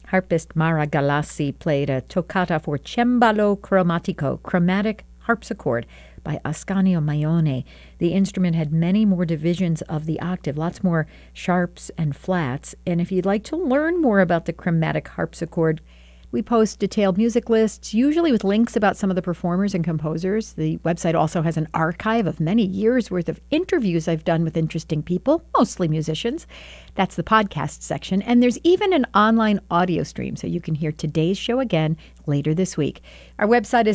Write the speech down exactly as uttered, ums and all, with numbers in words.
Harpist Mara Galassi played a toccata for cembalo cromatico, chromatic harpsichord, by Ascanio Maione. The instrument had many more divisions of the octave, lots more sharps and flats. And if you'd like to learn more about the chromatic harpsichord, we post detailed music lists, usually with links about some of the performers and composers. The website also has an archive of many years' worth of interviews I've done with interesting people, mostly musicians. That's the podcast section. And there's even an online audio stream, so you can hear today's show again later this week. Our website is